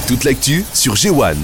Toute l'actu sur G1.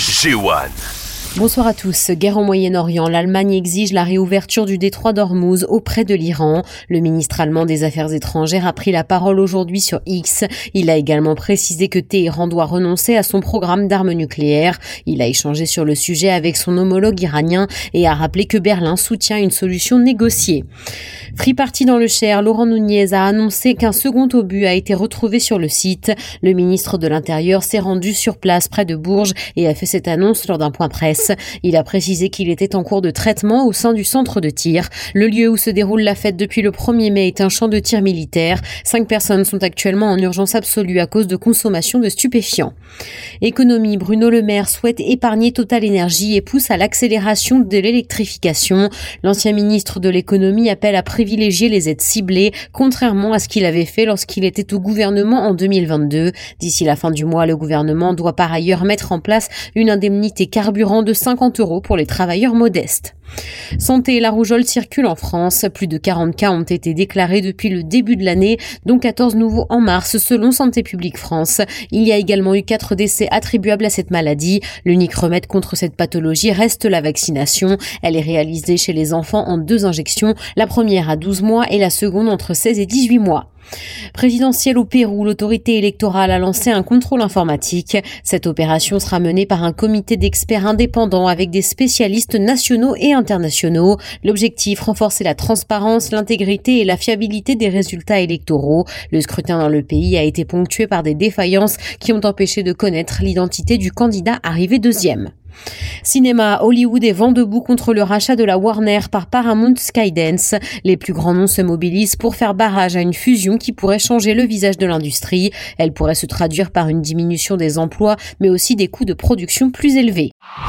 G1. Bonsoir à tous. Guerre au Moyen-Orient. L'Allemagne exige la réouverture du détroit d'Ormuz auprès de l'Iran. Le ministre allemand des Affaires étrangères a pris la parole aujourd'hui sur X. Il a également précisé que Téhéran doit renoncer à son programme d'armes nucléaires. Il a échangé sur le sujet avec son homologue iranien et a rappelé que Berlin soutient une solution négociée. Free Party dans le Cher, Laurent Nunez a annoncé qu'un second obus a été retrouvé sur le site. Le ministre de l'Intérieur s'est rendu sur place près de Bourges et a fait cette annonce lors d'un point presse. Il a précisé qu'il était en cours de traitement au sein du centre de tir. Le lieu où se déroule la fête depuis le 1er mai est un champ de tir militaire. 5 personnes sont actuellement en urgence absolue à cause de consommation de stupéfiants. Économie, Bruno Le Maire souhaite épargner Total Énergie et pousse à l'accélération de l'électrification. L'ancien ministre de l'économie appelle à privilégier les aides ciblées, contrairement à ce qu'il avait fait lorsqu'il était au gouvernement en 2022. D'ici la fin du mois, le gouvernement doit par ailleurs mettre en place une indemnité carburant de 50 € pour les travailleurs modestes. Santé, la rougeole circule en France. Plus de 40 cas ont été déclarés depuis le début de l'année, dont 14 nouveaux en mars, selon Santé publique France. Il y a également eu 4 décès attribuables à cette maladie. L'unique remède contre cette pathologie reste la vaccination. Elle est réalisée chez les enfants en 2 injections, la première à 12 mois et la seconde entre 16 et 18 mois. Présidentielle au Pérou, l'autorité électorale a lancé un contrôle informatique. Cette opération sera menée par un comité d'experts indépendants avec des spécialistes nationaux et internationaux. L'objectif, renforcer la transparence, l'intégrité et la fiabilité des résultats électoraux. Le scrutin dans le pays a été ponctué par des défaillances qui ont empêché de connaître l'identité du candidat arrivé deuxième. Cinéma, Hollywood est vent debout contre le rachat de la Warner par Paramount Skydance. Les plus grands noms se mobilisent pour faire barrage à une fusion qui pourrait changer le visage de l'industrie. Elle pourrait se traduire par une diminution des emplois, mais aussi des coûts de production plus élevés.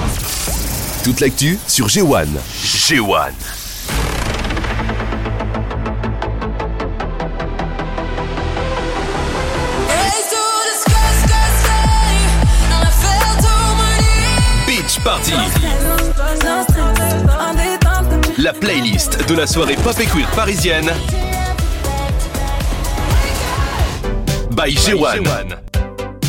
Toute l'actu sur G1. G1. Party. La playlist de la soirée pop et queer parisienne by G1.